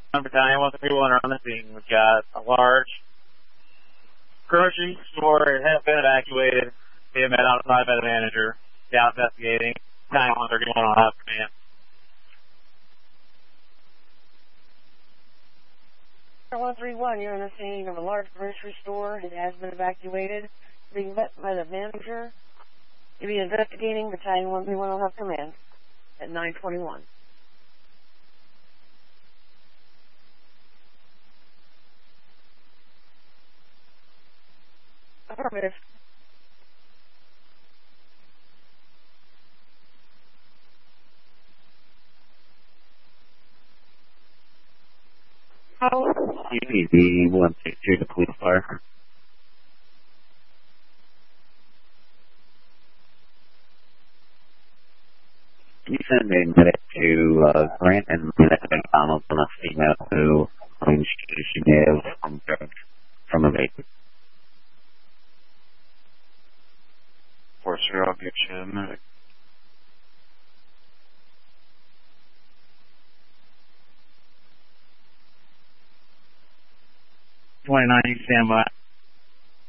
Battalion 131 are on the scene. We've got a large grocery store. It has been evacuated. Being met outside by the manager. Down investigating. Battalion 131 on up command. 131, you're on the scene of a large grocery store. It has been evacuated. Being met by the manager. You'll be investigating. Battalion 131 will have command at 9:21. Affirmative. CPD 162 to police fire. Can you send a medic to Grant and Minute McDonald's on a female who claims she may have some drugs from a vape? For sure, I'll get you a medic. 29, stand by.